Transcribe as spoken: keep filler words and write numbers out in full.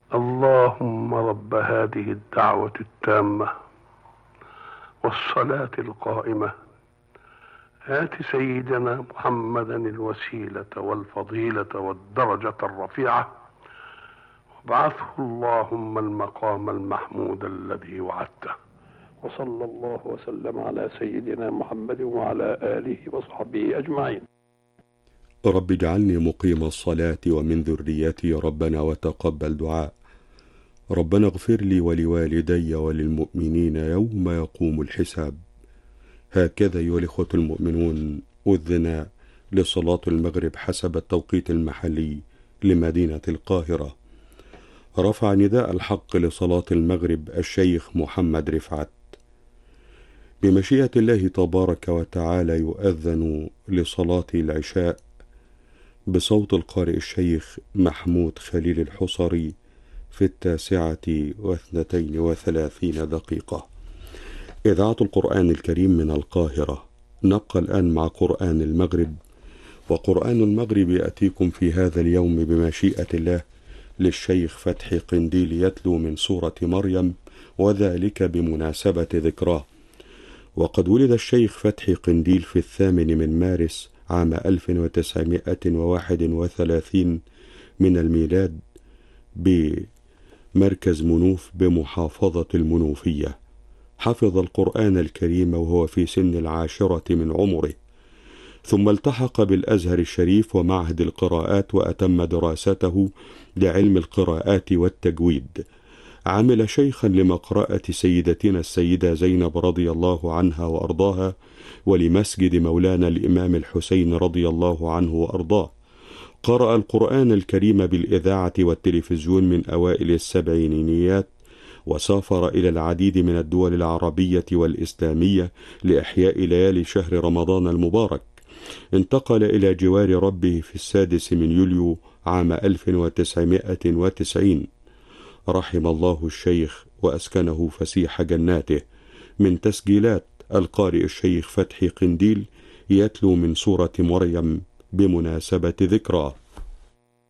اللهم رب هذه الدعوة التامة والصلاة القائمة آت سيدنا محمدا الوسيلة والفضيلة والدرجة الرفيعة وابعثه اللهم المقام المحمود الذي وعدته. وصلى الله وسلم على سيدنا محمد وعلى آله وصحبه أجمعين. رب اجعلني مقيم الصلاة ومن ذريتي ربنا وتقبل دعاء. ربنا اغفر لي ولوالدي وللمؤمنين يوم يقوم الحساب. هكذا أيها الإخوة المؤمنون أذن لصلاة المغرب حسب التوقيت المحلي لمدينة القاهرة. رفع نداء الحق لصلاة المغرب الشيخ محمد رفعت. بمشيئة الله تبارك وتعالى يؤذن لصلاة العشاء بصوت القارئ الشيخ محمود خليل الحصري في التاسعة واثنتين وثلاثين دقيقة. إذاعة القرآن الكريم من القاهرة. نبقى الآن مع قرآن المغرب، وقرآن المغرب يأتيكم في هذا اليوم بمشيئة الله للشيخ فتحي قنديل يتلو من سورة مريم، وذلك بمناسبة ذكراه. وقد ولد الشيخ فتحي قنديل في الثامن من مارس عام ألف وتسعمائة وواحد وثلاثين من الميلاد بمركز منوف بمحافظة المنوفية. حفظ القرآن الكريم وهو في سن العاشرة من عمره، ثم التحق بالأزهر الشريف ومعهد القراءات وأتم دراسته لعلم القراءات والتجويد. عمل شيخا لمقرأة سيدتنا السيدة زينب رضي الله عنها وأرضاها، ولمسجد مولانا الإمام الحسين رضي الله عنه وأرضاه. قرأ القرآن الكريم بالإذاعة والتلفزيون من أوائل السبعينيات، وسافر إلى العديد من الدول العربية والإسلامية لإحياء ليالي شهر رمضان المبارك. انتقل إلى جوار ربه في السادس من يوليو عام ألف وتسعمائة وتسعين. رحم الله الشيخ وأسكنه فسيح جناته. من تسجيلات القارئ الشيخ فتحي قنديل يتلو من سورة مريم بمناسبة ذكراه.